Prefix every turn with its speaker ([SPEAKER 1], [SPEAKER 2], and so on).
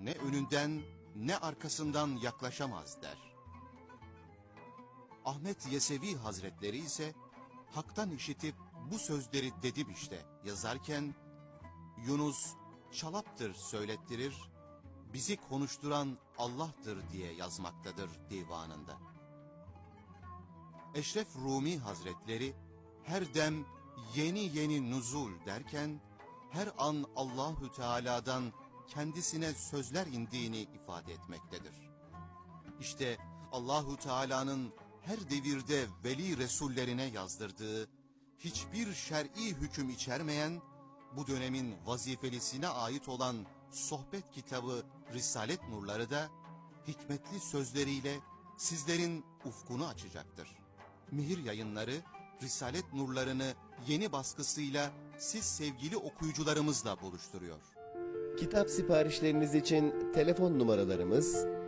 [SPEAKER 1] ne önünden ne arkasından yaklaşamaz der. Ahmet Yesevi Hazretleri ise haktan işitip bu sözleri dedim işte yazarken, Yunus çalaptır söylettirir, bizi konuşturan Allah'tır diye yazmaktadır divanında. Eşref Rumi Hazretleri her dem yeni yeni nuzul derken, her an Allahü Teala'dan kendisine sözler indiğini ifade etmektedir. İşte Allahü Teala'nın her devirde veli resullerine yazdırdığı, hiçbir şer'i hüküm içermeyen, bu dönemin vazifelisine ait olan sohbet kitabı Risalet Nurları da hikmetli sözleriyle sizlerin ufkunu açacaktır. Mihir Yayınları Risalet Nurlarını yeni baskısıyla siz sevgili okuyucularımızla buluşturuyor.
[SPEAKER 2] Kitap siparişleriniz için telefon numaralarımız